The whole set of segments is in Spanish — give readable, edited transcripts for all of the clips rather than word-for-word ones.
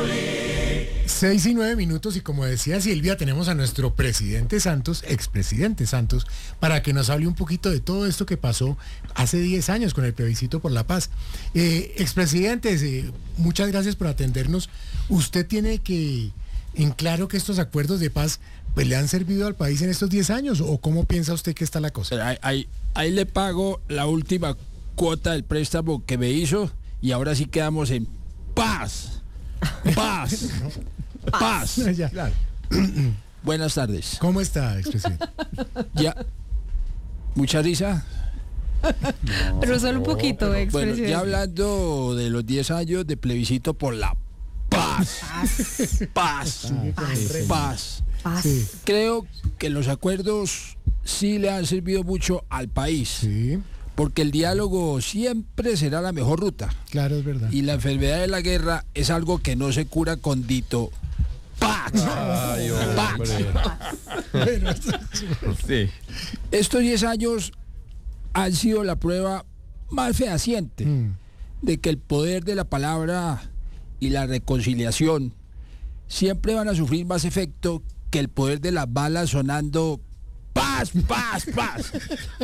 6:09, y como decía Silvia, tenemos a nuestro presidente Santos, expresidente Santos, para que nos hable un poquito de todo esto que pasó hace 10 años con el plebiscito por la paz. Expresidente, muchas gracias por atendernos. Usted tiene en claro que estos acuerdos de paz pues le han servido al país en estos 10 años, ¿o cómo piensa usted que está la cosa? Ahí le pago la última cuota del préstamo que me hizo y ahora sí quedamos en paz. Paz. Paz. Ya. Claro. Buenas tardes. ¿Cómo está, expresidente? Ya. ¿Mucha risa? Pero solo un poquito, expresidente. Bueno, ya hablando de los 10 años de plebiscito por la paz. Paz. Paz. Sí. Creo que los acuerdos sí le han servido mucho al país. Sí, Porque el diálogo siempre será la mejor ruta. claro, es verdad. Y la enfermedad de la guerra es algo que no se cura con dito Pax. Pax. Bueno, Sí. Estos 10 años han sido la prueba más fehaciente de que el poder de la palabra y la reconciliación siempre van a sufrir más efecto que el poder de las balas sonando paz, paz, paz.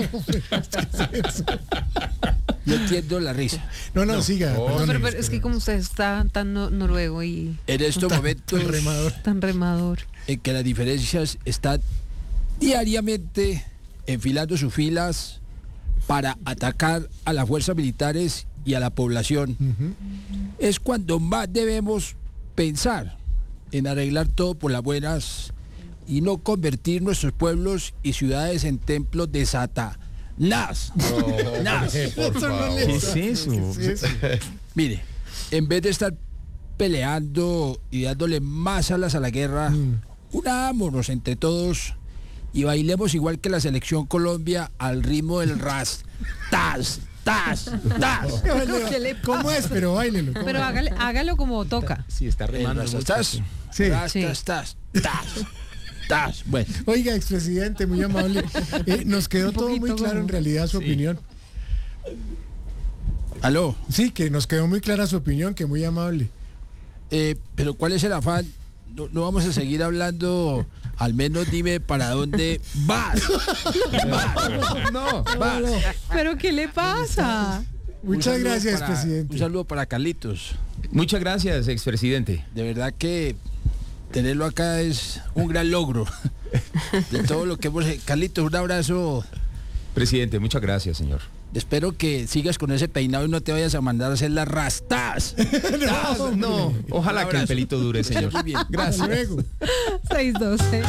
No entiendo la risa. no, siga. perdóneme, Pero es que como usted está tan noruego y En estos momentos tan remador. tan remador. en que las diferencias están diariamente enfilando sus filas para atacar a las fuerzas militares y a la población, es cuando más debemos pensar en arreglar todo por las buenas y no convertir nuestros pueblos y ciudades en templos de Satanás. Nas. Por favor. ¿Qué es eso? Mire, en vez de estar peleando y dándole más alas a la guerra, unámonos entre todos y bailemos igual que la selección Colombia al ritmo del ras. Tas, tas, tas. ¿Qué le ¿Cómo pasa? es? Pero báilelo. ¿cómo Pero es? hágalo como toca. Sí, está remando. El mucho. tas, Sí. tas, Sí. tas, tas, tas, tas. Bueno, Oiga, expresidente, muy amable. Nos quedó Un todo muy poquito claro en como- realidad su opinión. aló. Sí, que nos quedó muy clara su opinión, que muy amable. Pero ¿cuál es el afán? No vamos a seguir hablando. Al menos dime para dónde vas. No. Vas. ¿Pero qué le pasa? Un Muchas saludo gracias, para- presidente. Un saludo para Carlitos. Muchas gracias, expresidente. De verdad que tenerlo acá es un gran logro. De todo lo que hemos... Carlitos, un abrazo. Presidente, muchas gracias, señor. Espero que sigas con ese peinado y no te vayas a mandar a hacer las rastas. No, ojalá que el abrazo. pelito dure, señor. Muy bien. Hasta Gracias. luego. 6:12.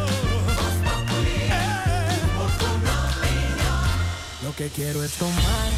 Lo que quiero es tomar